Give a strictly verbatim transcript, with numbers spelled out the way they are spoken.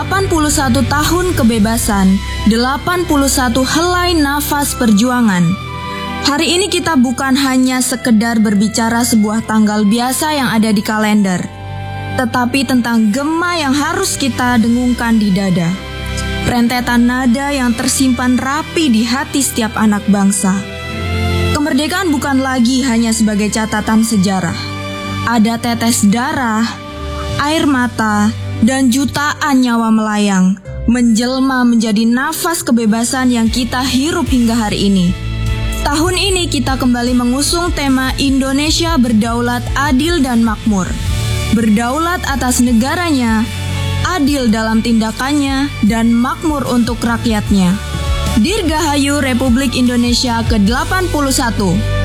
delapan puluh satu tahun kebebasan, delapan puluh satu helai nafas perjuangan. Hari ini kita bukan hanya sekedar berbicara sebuah tanggal biasa yang ada di kalender, tetapi tentang gema yang harus kita dengungkan di dada. Rentetan nada yang tersimpan rapi di hati setiap anak bangsa. Kemerdekaan bukan lagi hanya sebagai catatan sejarah. Ada tetes darah, air mata, dan jutaan nyawa melayang, menjelma menjadi nafas kebebasan yang kita hirup hingga hari ini. Tahun ini kita kembali mengusung tema Indonesia berdaulat, adil, dan makmur. Berdaulat atas negaranya, adil dalam tindakannya, dan makmur untuk rakyatnya. Dirgahayu Republik Indonesia ke delapan puluh satu.